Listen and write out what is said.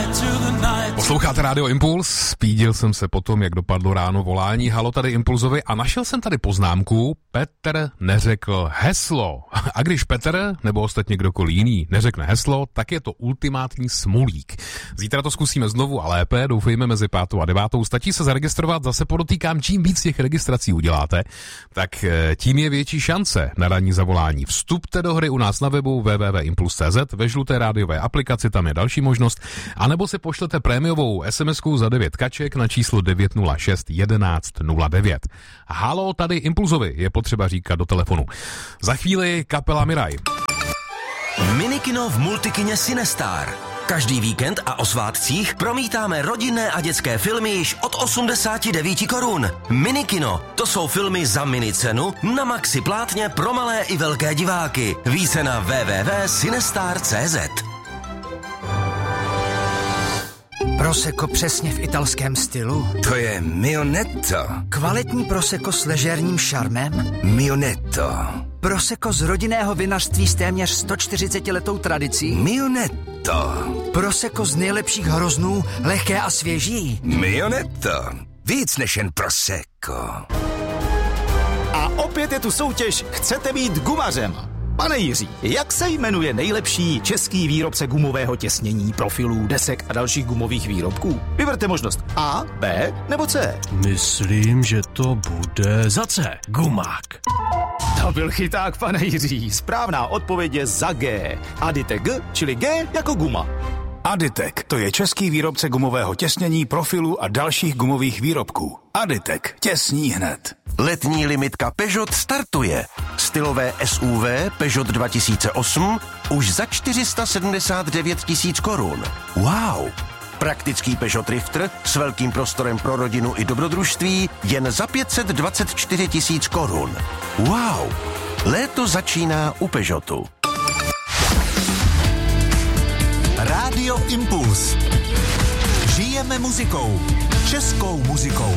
Posloucháte Rádio Impuls, pídil jsem se potom, jak dopadlo ráno volání Halo tady Impulzovi a našel jsem tady poznámku: Petr neřekl heslo. A když Petr, nebo ostatně kdokoliv jiný, neřekne heslo, tak je to ultimátní smolík. Zítra to zkusíme znovu a lépe, doufejme mezi 5. a 9. Stačí se zaregistrovat, zase podotýkám, čím víc těch registrací uděláte, tak tím je větší šance na ranní zavolání. Vstupte do hry u nás na webu www.impuls.cz, ve žluté rádiové aplikaci, tam je další možnost, anebo si pošlete prémiovou SMS-ku za 9 kaček na číslo 906 11 09. Halo, tady Impulzovi je potřeba říkat do telefonu. Za chvíli kapela Miraj. Minikino v multikině Cinestar. Každý víkend a o svátcích promítáme rodinné a dětské filmy již od 89 korun. Minikino, to jsou filmy za minicenu na maxi plátně pro malé i velké diváky. Více na www.cinestar.cz. Prosecco přesně v italském stylu. To je Mionetto. Kvalitní prosecco s ležérním šarmem. Mionetto. Prosecco z rodinného vinařství s téměř 140letou tradicí. Mionetto. Prosecco z nejlepších hroznů, lehké a svěží. Mionetto. Víc než jen Prosecco. A opět je tu soutěž Chcete být gumařem. Pane Jiří, jak se jmenuje nejlepší český výrobce gumového těsnění, profilů, desek a dalších gumových výrobků? Vyberte možnost A, B nebo C. Myslím, že to bude za C. Gumák. To byl chyták, pane Jiří. Správná odpověď je za G. Adite G, čili G jako guma. Aditek, to je český výrobce gumového těsnění, profilu a dalších gumových výrobků. Aditek, těsní hned. Letní limitka Peugeot startuje. Stylové SUV Peugeot 2008 už za 479 000 korun. Wow! Praktický Peugeot Drifter s velkým prostorem pro rodinu i dobrodružství jen za 524 000 korun. Wow! Léto začíná u Peugeotu. Rádio Impuls. Žijeme muzikou. Českou muzikou.